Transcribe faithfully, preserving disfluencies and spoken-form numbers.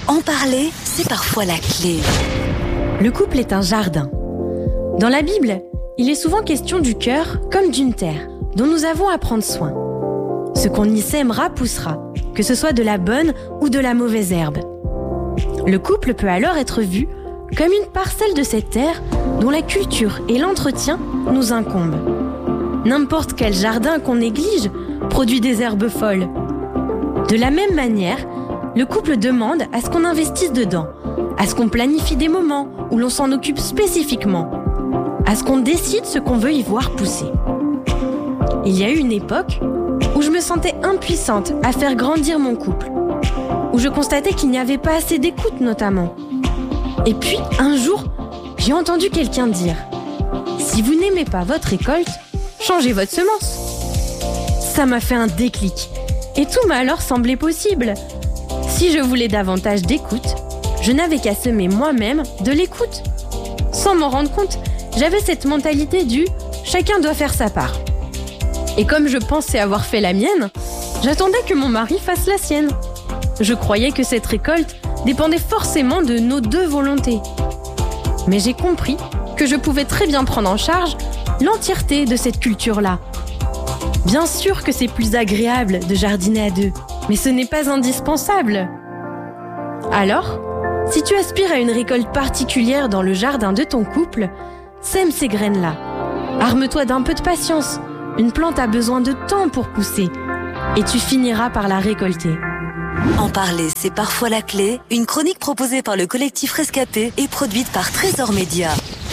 En parler, c'est parfois la clé. Le couple est un jardin. Dans la Bible, il est souvent question du cœur comme d'une terre dont nous avons à prendre soin. Ce qu'on y sèmera poussera, que ce soit de la bonne ou de la mauvaise herbe. Le couple peut alors être vu comme une parcelle de cette terre dont la culture et l'entretien nous incombent. N'importe quel jardin qu'on néglige produit des herbes folles. De la même manière, le couple demande à ce qu'on investisse dedans, à ce qu'on planifie des moments où l'on s'en occupe spécifiquement, à ce qu'on décide ce qu'on veut y voir pousser. Il y a eu une époque où je me sentais impuissante à faire grandir mon couple, où je constatais qu'il n'y avait pas assez d'écoute notamment. Et puis, un jour, j'ai entendu quelqu'un dire « Si vous n'aimez pas votre récolte, changez votre semence ». Ça m'a fait un déclic, et tout m'a alors semblé possible. Si je voulais davantage d'écoute, je n'avais qu'à semer moi-même de l'écoute. Sans m'en rendre compte, j'avais cette mentalité du « chacun doit faire sa part ». Et comme je pensais avoir fait la mienne, j'attendais que mon mari fasse la sienne. Je croyais que cette récolte dépendait forcément de nos deux volontés. Mais j'ai compris que je pouvais très bien prendre en charge l'entièreté de cette culture-là. Bien sûr que c'est plus agréable de jardiner à deux, mais ce n'est pas indispensable. Alors, si tu aspires à une récolte particulière dans le jardin de ton couple, sème ces graines-là. Arme-toi d'un peu de patience. Une plante a besoin de temps pour pousser, et tu finiras par la récolter. En parler, c'est parfois la clé. Une chronique proposée par le collectif Rescapé et produite par Trésor Média.